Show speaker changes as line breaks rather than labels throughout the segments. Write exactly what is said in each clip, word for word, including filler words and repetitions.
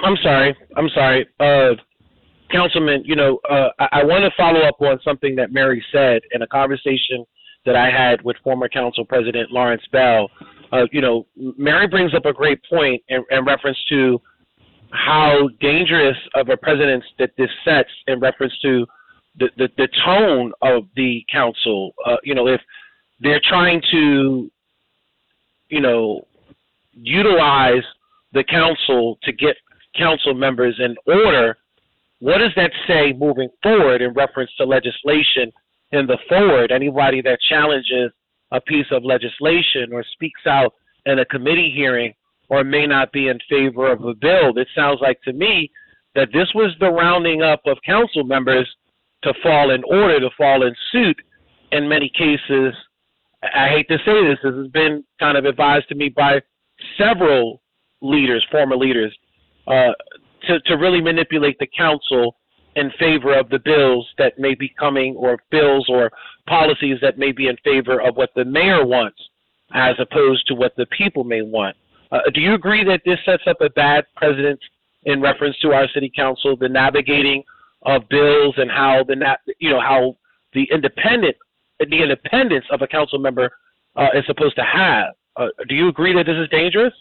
I'm, I'm sorry. I'm sorry. Uh, Councilman, you know, uh, I, I want to follow up on something that Mary said in a conversation that I had with former Council President Lawrence Bell. Uh, you know, Mary brings up a great point in, in reference to how dangerous of a precedence that this sets in reference to the, the, the tone of the council. Uh, you know, if they're trying to, you know, utilize the council to get council members in order, what does that say moving forward in reference to legislation in the forward? Anybody that challenges a piece of legislation or speaks out in a committee hearing or may not be in favor of a bill, it sounds like to me that this was the rounding up of council members to fall in order, to fall in suit. In many cases, I hate to say this, this has been kind of advised to me by several leaders, former leaders, uh, to, to really manipulate the council in favor of the bills that may be coming, or bills or policies that may be in favor of what the mayor wants as opposed to what the people may want. Uh, do you agree that this sets up a bad precedent in reference to our city council, the navigating of bills and how the na- you know how the independent the independence of a council member uh, is supposed to have? Uh, do you agree that this is dangerous?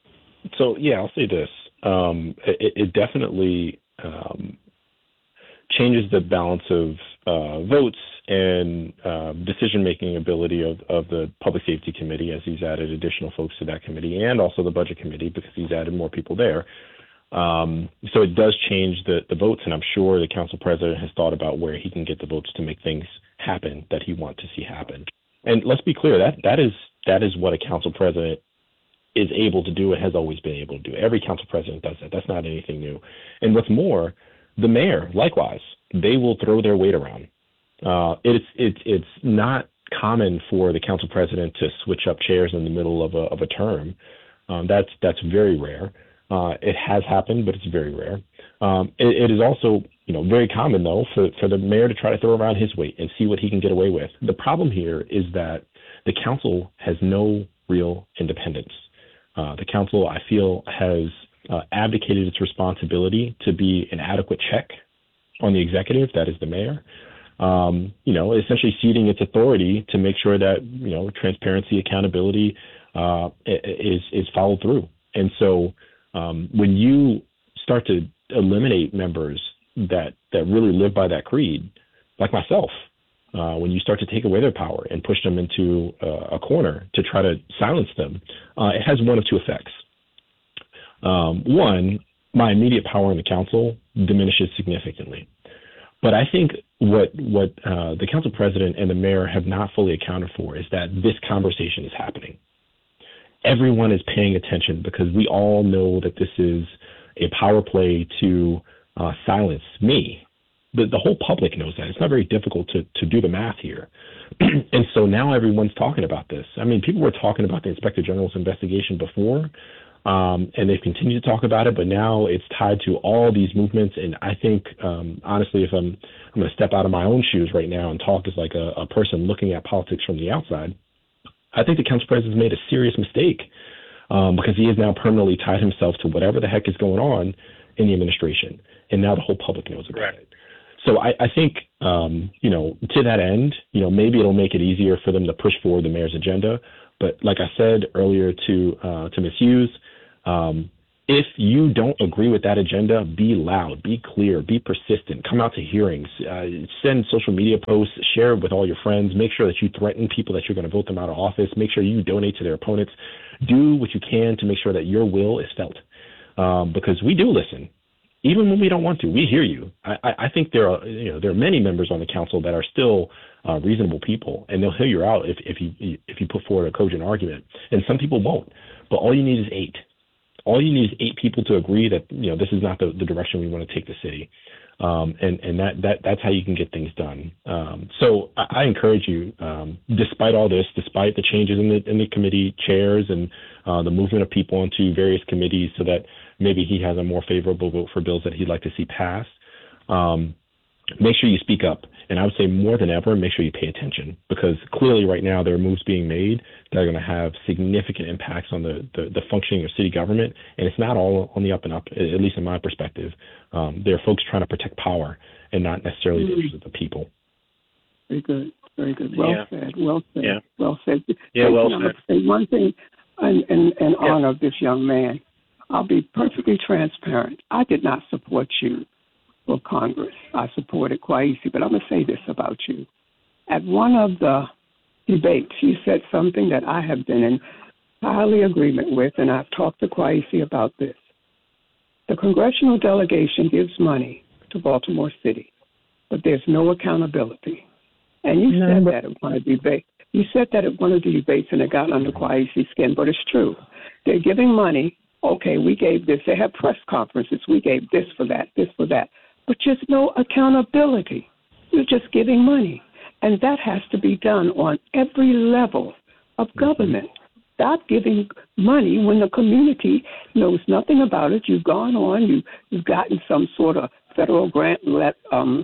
So yeah, I'll say this. Um, it, it definitely um, changes the balance of uh, votes and uh, decision-making ability of, of the Public Safety Committee, as he's added additional folks to that committee, and also the Budget Committee because he's added more people there. Um, so it does change the, the votes, and I'm sure the council president has thought about where he can get the votes to make things happen that he wants to see happen. And let's be clear, that that is that is what a council president is able to do and has always been able to do. Every council president does that. That's not anything new. And what's more, the mayor, likewise, they will throw their weight around. Uh, it's it's it's not common for the council president to switch up chairs in the middle of a of a term. Um, that's that's very rare. Uh, it has happened, but it's very rare. Um, it, it is also, you know, very common though for for the mayor to try to throw around his weight and see what he can get away with. The problem here is that the council has no real independence. Uh, the council, I feel, has uh, abdicated its responsibility to be an adequate check on the executive, that is the mayor. Um, you know, essentially ceding its authority to make sure that, you know, transparency, accountability uh, is is followed through. And so um, when you start to eliminate members that that really live by that creed, like myself, uh, when you start to take away their power and push them into uh, a corner to try to silence them, uh, it has one of two effects. Um, one, my immediate power in the council diminishes significantly. But I think what what uh, the council president and the mayor have not fully accounted for is that this conversation is happening. Everyone is paying attention because we all know that this is a power play to uh, silence me. The, the whole public knows that. It's not very difficult to, to do the math here. And so now everyone's talking about this. I mean, people were talking about the Inspector General's investigation before, Um, and they've continued to talk about it, but now it's tied to all these movements. And I think, um, honestly, if I'm, I'm going to step out of my own shoes right now and talk as like a, a person looking at politics from the outside, I think the council president has made a serious mistake um, because he has now permanently tied himself to whatever the heck is going on in the administration. And now the whole public knows about right. it. So I, I think, um, you know, to that end, you know, maybe it'll make it easier for them to push forward the mayor's agenda. But like I said earlier to uh, to Miz Hughes, um, if you don't agree with that agenda, be loud, be clear, be persistent, come out to hearings, uh, send social media posts, share it with all your friends, make sure that you threaten people that you're going to vote them out of office, make sure you donate to their opponents, do what you can to make sure that your will is felt. Um, because we do listen. Even when we don't want to, we hear you. I, I think there are, you know, there are many members on the council that are still uh, reasonable people, and they'll hear you out if, if you if you put forward a cogent argument. And some people won't. But all you need is eight. All you need is eight people to agree that, you know, this is not the, the direction we want to take the city, um, and and that, that that's how you can get things done. Um, so I, I encourage you, um, despite all this, despite the changes in the in the committee chairs and uh, the movement of people into various committees, so that maybe he has a more favorable vote for bills that he'd like to see passed. Um, make sure you speak up And I would say more than ever, make sure you pay attention, because clearly right now there are moves being made that are going to have significant impacts on the, the, the functioning of city government. And it's not all on the up and up, at least in my perspective. Um, there are folks trying to protect power and not necessarily mm-hmm. the interests of the people.
Very good. Very good. Well
yeah.
said. Well said.
Yeah.
Well said.
Yeah, well
said.
said.
Say one thing in, in, in
yeah.
honor of this young man. I'll be perfectly transparent. I did not support you for Congress. I supported Kweisi, but I'm going to say this about you. At one of the debates, you said something that I have been in entirely agreement with, and I've talked to Kweisi about this. The congressional delegation gives money to Baltimore City, but there's no accountability. And you no, said but- that at one of the debates. You said that at one of the debates, and it got under Kweisi's skin, but it's true. They're giving money. Okay, we gave this. They have press conferences. We gave this for that, this for that. But just no accountability. You're just giving money. And that has to be done on every level of government. Stop giving money when the community knows nothing about it. You've gone on, you, you've gotten some sort of federal grant let, um,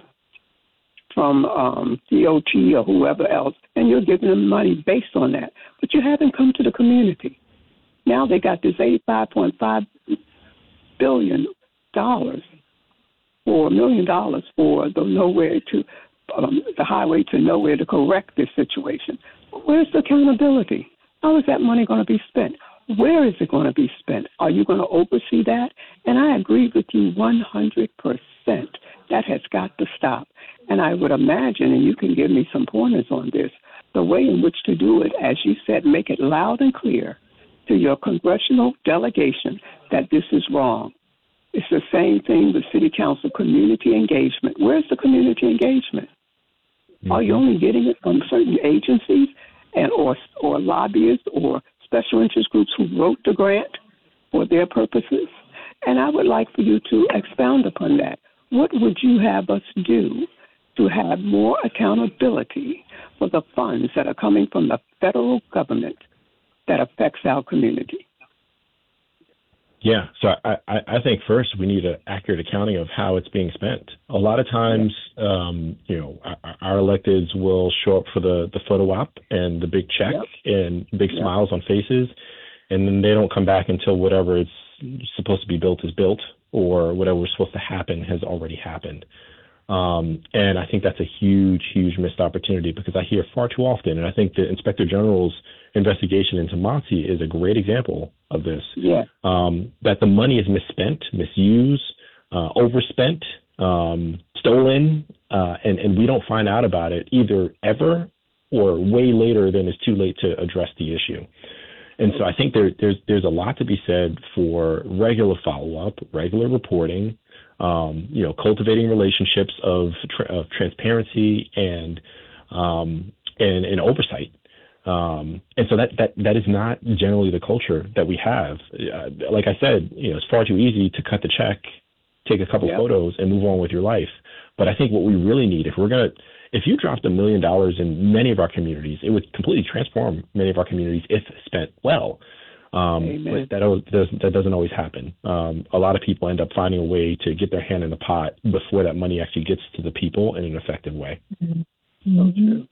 from um, D O T or whoever else, and you're giving them money based on that. But you haven't come to the community. Now they got this eighty-five point five billion dollars or a million dollars for the nowhere to um, the highway to nowhere to correct this situation. Where's the accountability? How is that money going to be spent? Where is it going to be spent? Are you going to oversee that? And I agree with you one hundred percent. That has got to stop. And I would imagine, and you can give me some pointers on this, the way in which to do it, as you said, make it loud and clear to your congressional delegation that this is wrong. It's the same thing with city council community engagement. Where's the community engagement? Mm-hmm. Are you only getting it from certain agencies and or or lobbyists or special interest groups who wrote the grant for their purposes? And I would like for you to expound upon that. What would you have us do to have more accountability for the funds that are coming from the federal government that affects our community?
Yeah, so I, I, I think first we need an accurate accounting of how it's being spent. A lot of times, um, you know, our, our electeds will show up for the, the photo op and the big check yep. and big yep. smiles on faces, and then they don't come back until whatever is supposed to be built is built, or whatever was supposed to happen has already happened. Um, and I think that's a huge, huge missed opportunity, because I hear far too often, and I think the Inspector General's investigation into M O T S I is a great example of this,
yeah.
um, that the money is misspent, misused, uh, overspent, um, stolen, uh, and, and we don't find out about it either ever or way later than it's too late to address the issue. And so I think there, there's there's a lot to be said for regular follow-up, regular reporting, um, you know, cultivating relationships of, tra- of transparency and, um, and and oversight. Um, and so that, that that is not generally the culture that we have. Uh, like I said, you know, it's far too easy to cut the check, take a couple
yep.
photos, and move on with your life. But I think what we really need, if we're gonna If you dropped a million dollars in many of our communities, it would completely transform many of our communities if spent well. Um, but that, does, that doesn't always happen. Um, a lot of people end up finding a way to get their hand in the pot before that money actually gets to the people in an effective way.
Mm-hmm. So true.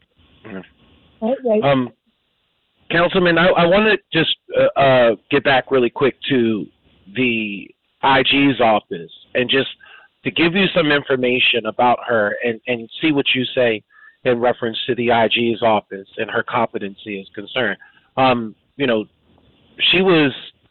Mm-hmm. Um, Councilman, I, I want to just uh, uh, get back really quick to the I G's office and just to give you some information about her and, and see what you say in reference to the I G's office and her competency is concerned. Um, you know, she was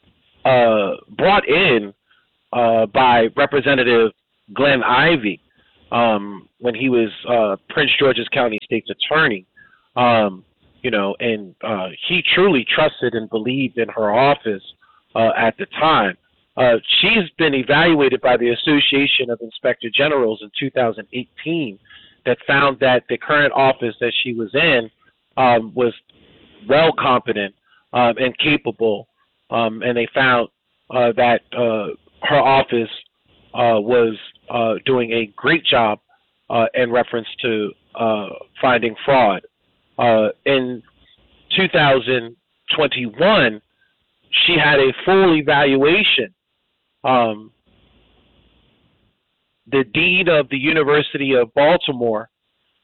uh, brought in uh, by Representative Glenn Ivey um, when he was uh, Prince George's County State's Attorney, um, you know, and uh, he truly trusted and believed in her office uh, at the time. Uh, she's been evaluated by the Association of Inspector Generals in two thousand eighteen that found that the current office that she was in um, was well competent um, and capable, um, and they found uh, that uh, her office uh, was uh, doing a great job uh, in reference to uh, finding fraud. Uh, in two thousand twenty-one, she had a full evaluation. Um, the dean of the University of Baltimore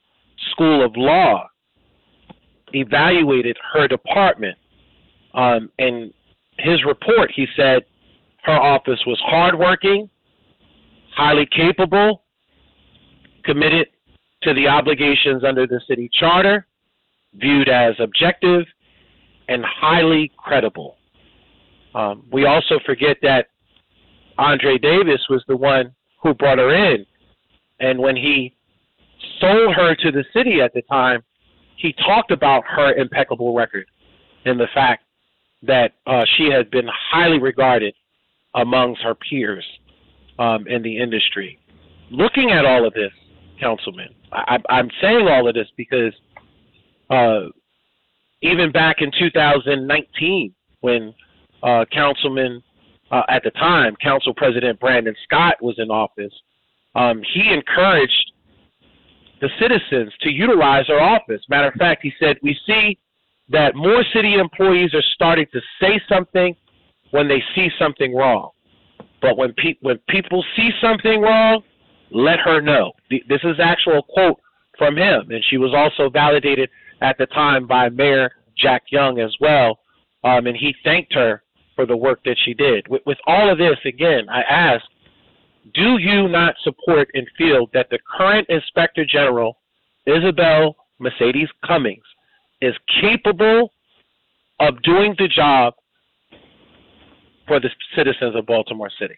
School of Law evaluated her department. Um, and his report, he said her office was hardworking, highly capable, committed to the obligations under the city charter, viewed as objective, and highly credible. Um, we also forget that Andre Davis was the one who brought her in. And when he sold her to the city at the time, he talked about her impeccable record and the fact that uh, she had been highly regarded amongst her peers um, in the industry. Looking at all of this, Councilman, I, I'm saying all of this because uh, even back in two thousand nineteen, when uh, Councilman, uh, at the time, Council President Brandon Scott was in office, um, he encouraged the citizens to utilize our office. Matter of fact, he said, we see that more city employees are starting to say something when they see something wrong. But when, pe- when people see something wrong, let her know. This is actual quote from him, and she was also validated at the time by Mayor Jack Young as well, um, and he thanked her for the work that she did. With, with all of this, again, I ask, do you not support and feel that the current Inspector General, Isabel Mercedes Cummings, is capable of doing the job for the citizens of Baltimore City?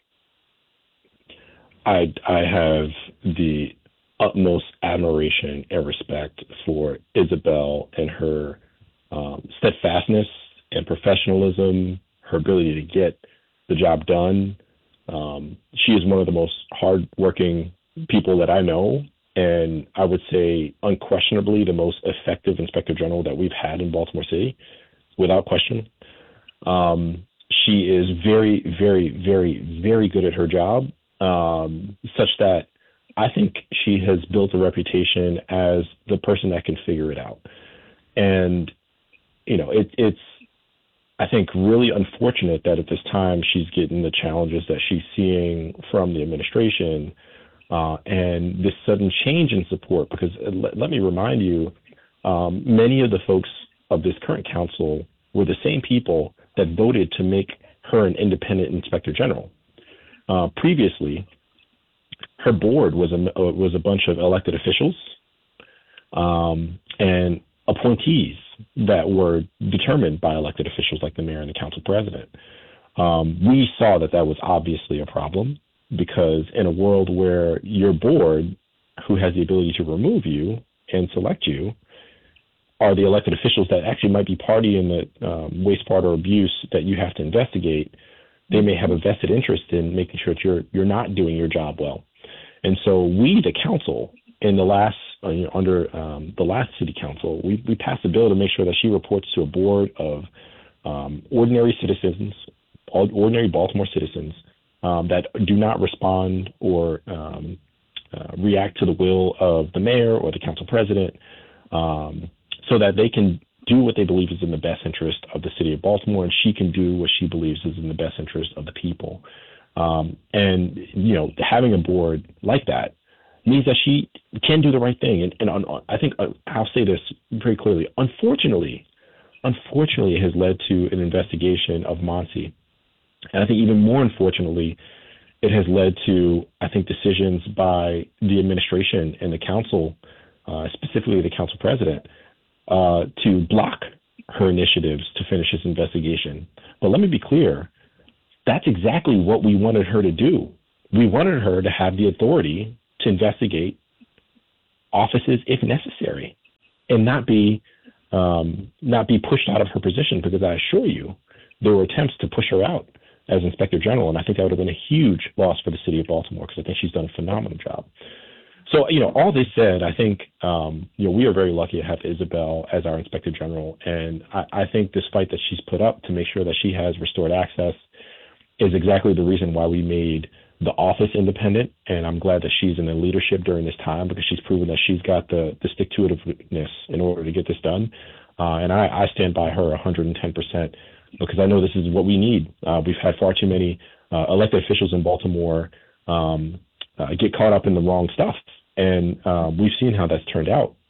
I, I have the utmost admiration and respect for Isabel and her um, steadfastness and professionalism, her ability to get the job done. Um, she is one of the most hardworking people that I know, and I would say unquestionably the most effective Inspector General that we've had in Baltimore City, without question. Um, she is very, very, very, very good at her job, um, such that I think she has built a reputation as the person that can figure it out. And, you know, it, it's, I think, really unfortunate that at this time she's getting the challenges that she's seeing from the administration uh, and this sudden change in support. Because let, let me remind you, um, many of the folks of this current council were the same people that voted to make her an independent inspector general. Uh, previously, her board was a was a bunch of elected officials um, and appointees that were determined by elected officials like the mayor and the council president. Um, we saw that that was obviously a problem, because in a world where your board, who has the ability to remove you and select you, are the elected officials that actually might be party in the um, waste, fraud, or abuse that you have to investigate, they may have a vested interest in making sure that you're you're not doing your job well. And so we, the council, in the last uh, you know, under um, the last city council, we we passed a bill to make sure that she reports to a board of um, ordinary citizens, ordinary Baltimore citizens um, that do not respond or um, uh, react to the will of the mayor or the council president, um, so that they can do what they believe is in the best interest of the city of Baltimore, and she can do what she believes is in the best interest of the people. Um, and, you know, having a board like that means that she can do the right thing. And, and on, I think uh, I'll say this very clearly. Unfortunately, unfortunately, it has led to an investigation of Monty. And I think even more unfortunately, it has led to, I think, decisions by the administration and the council, uh, specifically the council president, uh, to block her initiatives to finish this investigation. But let me be clear. That's exactly what we wanted her to do. We wanted her to have the authority to investigate offices if necessary, and not be um, not be pushed out of her position. Because I assure you, there were attempts to push her out as Inspector General, and I think that would have been a huge loss for the city of Baltimore, because I think she's done a phenomenal job. So, you know, all this said, I think, um, you know, we are very lucky to have Isabel as our Inspector General, and I, I think this fight that she's put up to make sure that she has restored access is exactly the reason why we made the office independent. And I'm glad that she's in the leadership during this time, because she's proven that she's got the, the stick-to-itiveness in order to get this done. Uh, and I, I stand by her one hundred ten percent, because I know this is what we need. Uh, we've had far too many uh, elected officials in Baltimore um, uh, get caught up in the wrong stuff. And uh, we've seen how that's turned out.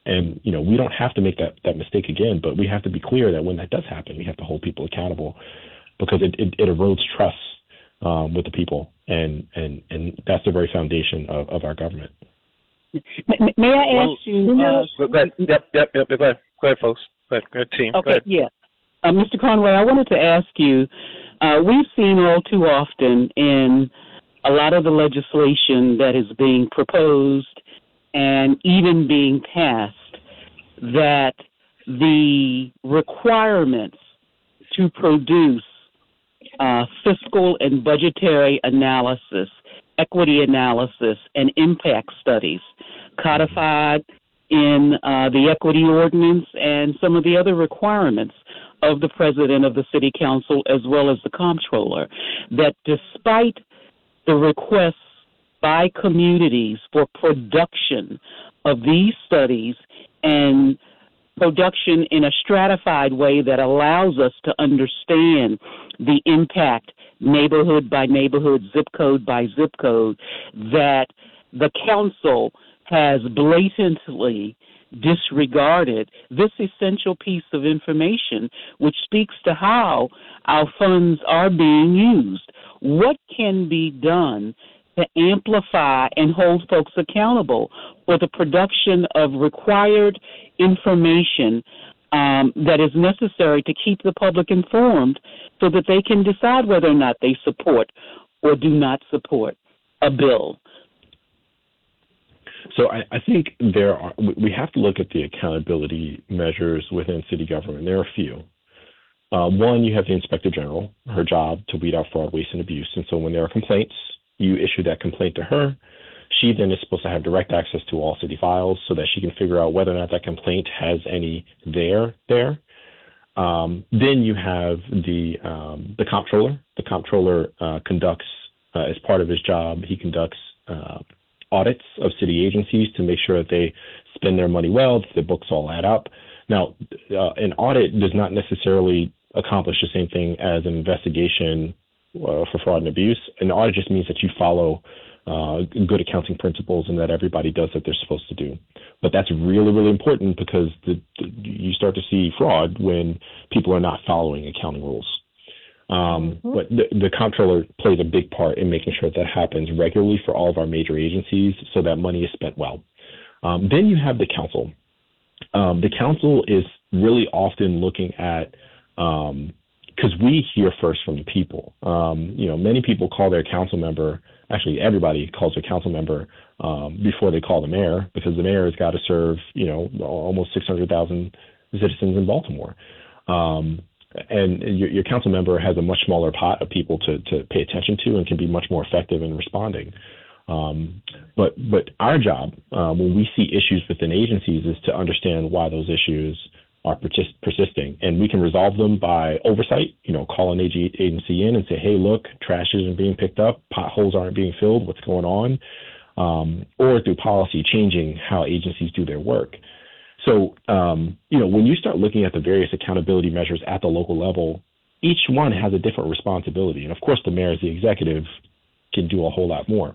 And, you know, we don't have to make that, that mistake again, but we have to be clear that when that does happen, we have to hold people accountable, because it, it, it erodes trust um, with the people. And, and, and that's the very foundation of, of our government.
May, may I ask well, you? Uh,
go ahead. Yep, yep, yep. Go ahead. Go ahead, folks. Go ahead, go ahead team.
Okay,
go ahead.
yeah. Uh, Mister Conway, I wanted to ask you, uh, we've seen all too often in a lot of the legislation that is being proposed and even being passed that the requirements to produce uh, fiscal and budgetary analysis, equity analysis, and impact studies codified in uh, the equity ordinance and some of the other requirements of the president of the city council as well as the comptroller, that despite the requests by communities for production of these studies and production in a stratified way that allows us to understand the impact neighborhood by neighborhood, zip code by zip code, that the council has blatantly disregarded this essential piece of information, which speaks to how our funds are being used. What can be done to amplify and hold folks accountable for the production of required information um, that is necessary to keep the public informed so that they can decide whether or not they support or do not support a bill?
So I, I think there are, we have to look at the accountability measures within city government. There are a few. Uh, one, you have the Inspector General, her job to weed out fraud, waste, and abuse. And so when there are complaints, you issue that complaint to her. She then is supposed to have direct access to all city files so that she can figure out whether or not that complaint has any there there. Um, then you have the um, the comptroller. The comptroller uh, conducts, uh, as part of his job, he conducts uh, audits of city agencies to make sure that they spend their money well, that the books all add up. Now, uh, an audit does not necessarily accomplish the same thing as an investigation uh, for fraud and abuse. An audit just means that you follow uh, good accounting principles and that everybody does what they're supposed to do. But that's really, really important because the, the, you start to see fraud when people are not following accounting rules. Um, mm-hmm. But the, the comptroller plays a big part in making sure that happens regularly for all of our major agencies so that money is spent well. Um, then you have the council. Um, the council is really often looking at, um, because we hear first from the people. Um, you know, many people call their council member, actually everybody calls their council member um, before they call the mayor, because the mayor has got to serve, you know, almost six hundred thousand citizens in Baltimore. Um, and your, your council member has a much smaller pot of people to, to pay attention to and can be much more effective in responding. Um, but but our job, uh, when we see issues within agencies, is to understand why those issues are persist- persisting. And we can resolve them by oversight, you know, call an agency in and say, hey, look, trash isn't being picked up, potholes aren't being filled, what's going on? Um, or through policy, changing how agencies do their work. So, um, you know, when you start looking at the various accountability measures at the local level, each one has a different responsibility. And of course, the mayor as the executive can do a whole lot more.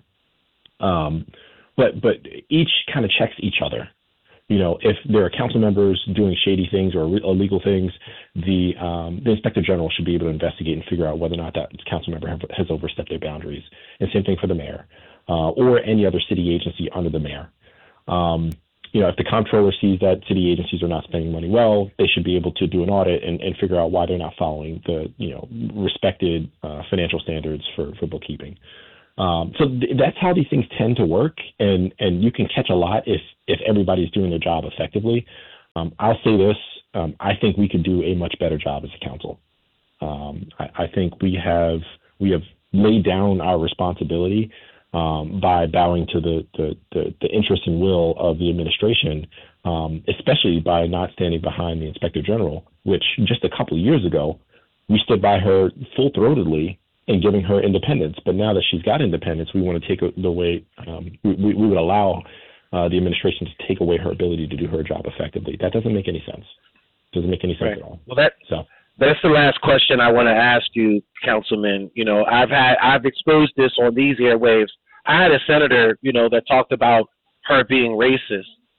Um, but but each kind of checks each other. You know, if there are council members doing shady things or illegal things, the um, the inspector general should be able to investigate and figure out whether or not that council member have, has overstepped their boundaries. And same thing for the mayor uh, or any other city agency under the mayor. Um, you know, if the comptroller sees that city agencies are not spending money well, they should be able to do an audit and, and figure out why they're not following the, you know, respected uh, financial standards for, for bookkeeping. Um, so th- that's how these things tend to work, and, and you can catch a lot if, if everybody's doing their job effectively. Um, I'll say this, um, I think we could do a much better job as a council. Um, I, I think we have we have laid down our responsibility um, by bowing to the, the, the, the interest and will of the administration, um, especially by not standing behind the inspector general, which just a couple of years ago, we stood by her full-throatedly and giving her independence. But now that she's got independence, we want to take the way, um, we, we would allow uh, the administration to take away her ability to do her job effectively. That doesn't make any sense. Doesn't make any sense
right.
at all.
Well, that,
so.
That's the last question I want to ask you, Councilman. You know, I've had, I've exposed this on these airwaves. I had a senator, you know, that talked about her being racist.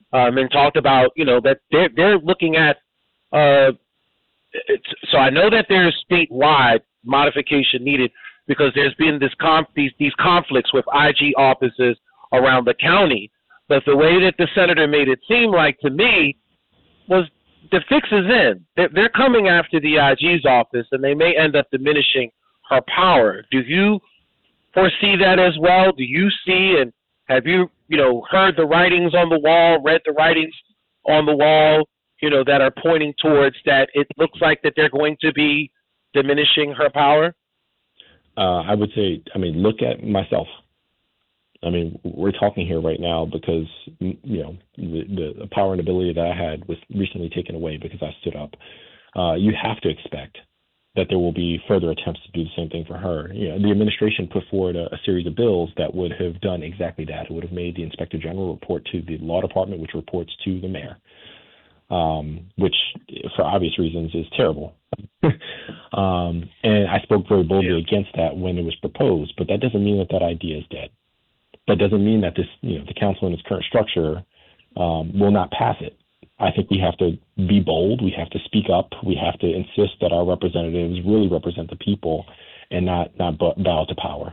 um, and talked about, you know, that they're, they're looking at, uh, it's, so I know that there's statewide modification needed because there's been this conf- these, these conflicts with I G offices around the county. But the way that the senator made it seem like to me was the fix is in. They're, they're coming after the I G's office, and they may end up diminishing her power. Do you foresee that as well? Do you see, and have you, you know, heard the writings on the wall, read the writings on the wall, you know, that are pointing towards that it looks like that they're going to be diminishing her power?
Uh, I would say, I mean, look at myself. I mean, we're talking here right now because, you know, the, the power and ability that I had was recently taken away because I stood up. Uh, you have to expect that there will be further attempts to do the same thing for her. You know, the administration put forward a, a series of bills that would have done exactly that. It would have made the inspector general report to the law department, which reports to the mayor, um, which, for obvious reasons, is terrible. um, and I spoke very boldly yeah. against that when it was proposed, but that doesn't mean that that idea is dead. That doesn't mean that this, you know, the council in its current structure um, will not pass it. I think we have to be bold. We have to speak up. We have to insist that our representatives really represent the people and not not bow to power.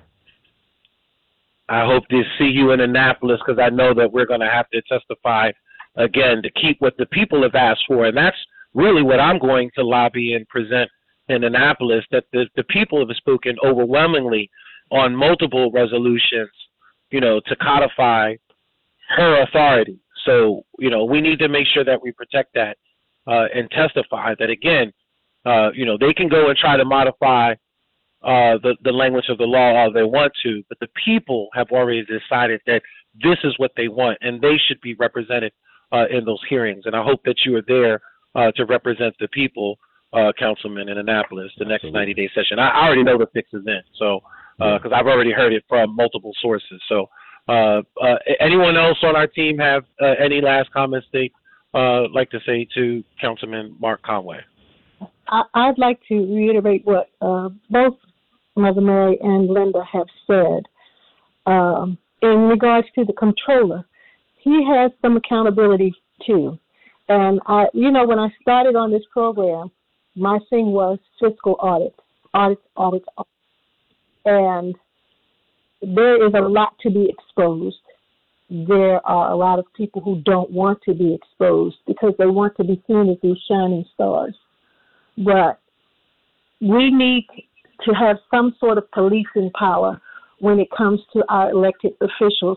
I hope to see you in Annapolis because I know that we're going to have to testify again to keep what the people have asked for, and that's really what I'm going to lobby and present in Annapolis. That the the people have spoken overwhelmingly on multiple resolutions, you know, to codify her authority. So, you know, we need to make sure that we protect that uh, and testify that, again, uh, you know, they can go and try to modify uh, the, the language of the law all they want to, but the people have already decided that this is what they want, and they should be represented uh, in those hearings. And I hope that you are there uh, to represent the people, uh, Councilman, in Annapolis, the next ninety-day session. I, I already know the fix is in, so because uh, I've already heard it from multiple sources. So uh, uh, anyone else on our team have uh, any last comments they uh, like to say to Councilman Mark Conway?
I, I'd like to reiterate what uh, both Mother Mary and Linda have said. Um, in regards to the comptroller, he has some accountability too. And I, you know, when I started on this program, my thing was fiscal audits, audits, audits, audits. And there is a lot to be exposed. There are a lot of people who don't want to be exposed because they want to be seen as these shining stars. But we need to have some sort of policing power when it comes to our elected officials.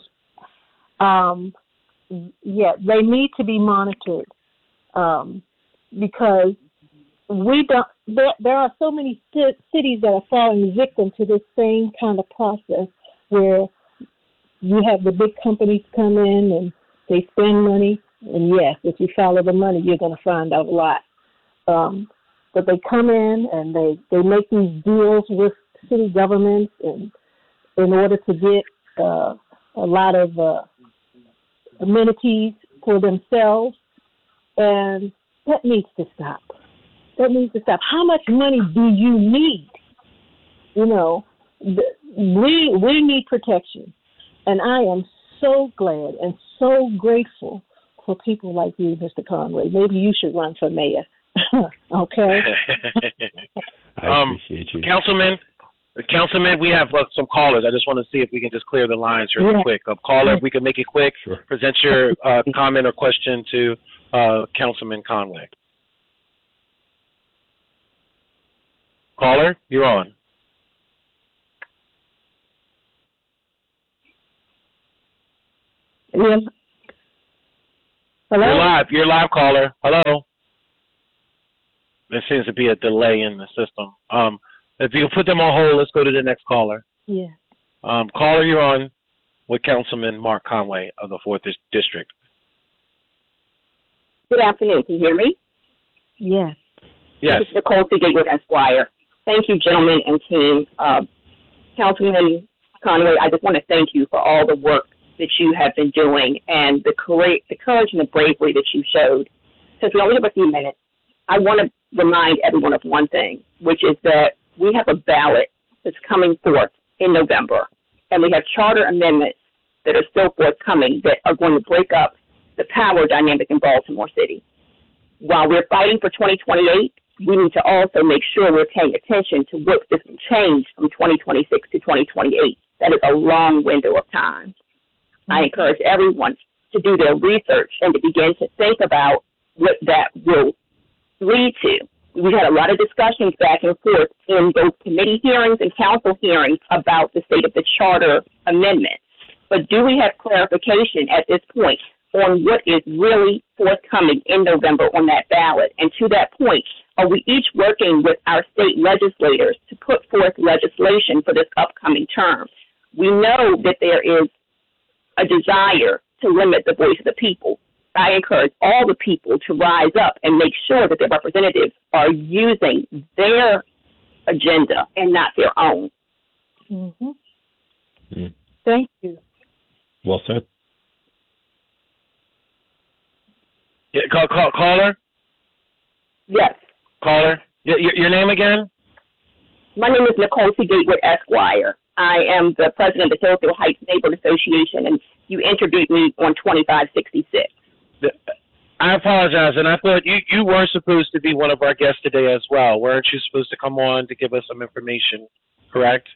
Um, yeah, they need to be monitored um, because we don't. There, there are so many st- cities that are falling victim to this same kind of process where you have the big companies come in and they spend money, and yes, if you follow the money, you're going to find out a lot. Um, but they come in and they, they make these deals with city governments and in order to get uh, a lot of uh, amenities for themselves, and that needs to stop. That needs to stop. How much money do you need? You know, we we need protection, and I am so glad and so grateful for people like you, Mister Conway. Maybe you should run for mayor. Okay.
I
um,
appreciate you,
Councilman. Councilman, we have uh, some callers. I just want to see if we can just clear the lines really yeah. quick. Uh, caller, if we can make it quick,
sure.
Present your uh, comment or question to uh, Councilman Conway. Caller, you're on.
Yeah. Hello?
You're live. You're live, caller. Hello. There seems to be a delay in the system. Um, if you can put them on hold, let's go to the next caller.
Yeah.
Um, caller, you're on with Councilman Mark Conway of the fourth District.
Good afternoon. Can you hear me?
Yes.
Yes.
This is Nicole Seagate Esquire. Thank you, gentlemen and team. Uh, Councilman Conway, I just want to thank you for all the work that you have been doing and the courage, the courage and the bravery that you showed. Since we only have a few minutes, I want to remind everyone of one thing, which is that we have a ballot that's coming forth in November, and we have charter amendments that are still forthcoming that are going to break up the power dynamic in Baltimore City. While we're fighting for twenty twenty-eight, we need to also make sure we're paying attention to what this will change from twenty twenty-six to twenty twenty-eight. That is a long window of time. I encourage everyone to do their research and to begin to think about what that will lead to. We had a lot of discussions back and forth in both committee hearings and council hearings about the state of the charter amendment. But do we have clarification at this point on what is really forthcoming in November on that ballot? And to that point, are we each working with our state legislators to put forth legislation for this upcoming term? We know that there is a desire to limit the voice of the people. I encourage all the people to rise up and make sure that their representatives are using their agenda and not their own.
Mm-hmm.
Mm.
Thank you.
Well said.
Yeah, call, call, caller?
Yes.
Caller? Your, your, your name again?
My name is Nicole C. Gatewood, Esquire. I am the president of the Hillsville Heights Neighborhood Association, and you interviewed me on twenty-five sixty-six.
I apologize, and I thought you, you were supposed to be one of our guests today as well. Weren't you supposed to come on to give us some information, correct?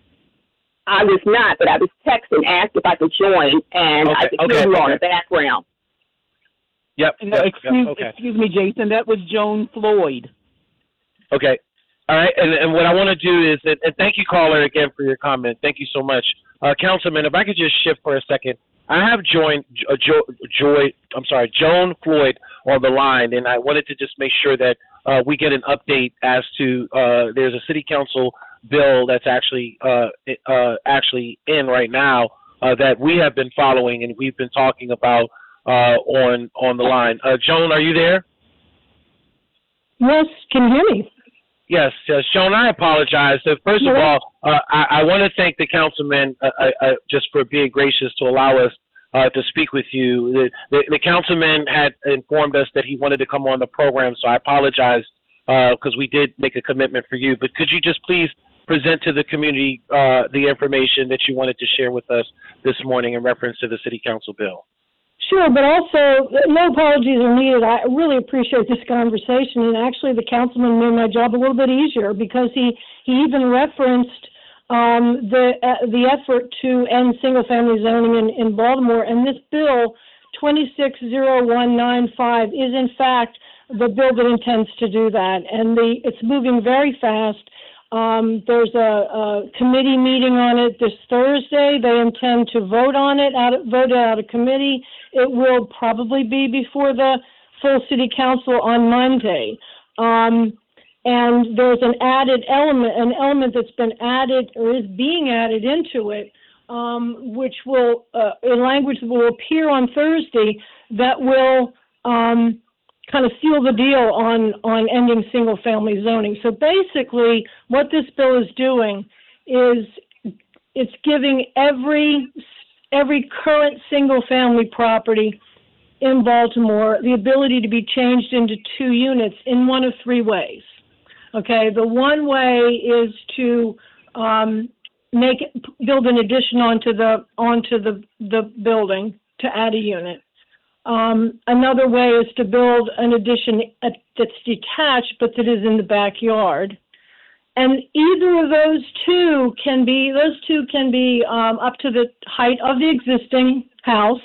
I was not, but I was texting, asked if I could join, and
Okay,
I could
okay,
hear you
okay.
on the background.
Yep.
No,
yep,
excuse,
yep, okay.
excuse me, Jason. That was Joan Floyd.
Okay. All right. And, and what I want to do is, and, and thank you, caller, again for your comment. Thank you so much. Uh, Councilman, if I could just shift for a second. I have joined uh, jo- Joy, I'm sorry, Joan Floyd on the line, and I wanted to just make sure that uh, we get an update as to uh, there's a city council bill that's actually uh, uh, actually in right now uh, that we have been following and we've been talking about uh, on on the line. Uh, Joan, are you there?
Yes, can you hear me?
Yes, yes, Joan, I apologize. So first of all, uh, I, I want to thank the councilman uh, uh, just for being gracious to allow us uh, to speak with you. The, the, the councilman had informed us that he wanted to come on the program, so I apologize because uh, we did make a commitment for you. But could you just please present to the community uh, the information that you wanted to share with us this morning in reference to the city council bill?
Sure, but also no apologies are needed. I really appreciate this conversation, and actually the councilman made my job a little bit easier because he, he even referenced um, the uh, the effort to end single-family zoning in, in Baltimore, and this bill, twenty-six oh one ninety-five, is in fact the bill that intends to do that, and the it's moving very fast. Um, there's a, a committee meeting on it this Thursday. They intend to vote on it, out of, vote it out of committee. It will probably be before the full city council on Monday. Um, and there's an added element, an element that's been added or is being added into it, um, which will, uh, in language that will appear on Thursday that will um, kind of seal the deal on, on ending single-family zoning. So basically, what this bill is doing is it's giving every every current single-family property in Baltimore the ability to be changed into two units in one of three ways. Okay, the one way is to um, make it, build an addition onto the onto the the building to add a unit. Um, another way is to build an addition that's detached, but that is in the backyard. And either of those two can be, those two can be um, up to the height of the existing house,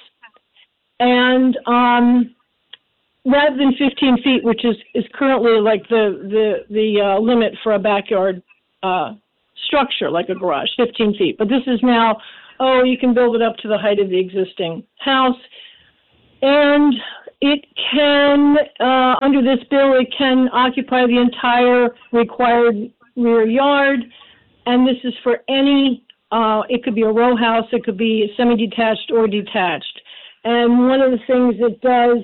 and um, rather than fifteen feet, which is, is currently like the, the, the uh, limit for a backyard uh, structure, like a garage, fifteen feet. But this is now, oh, you can build it up to the height of the existing house. And it can, uh, under this bill, it can occupy the entire required rear yard. And this is for any, uh, it could be a row house, it could be semi-detached or detached. And one of the things it does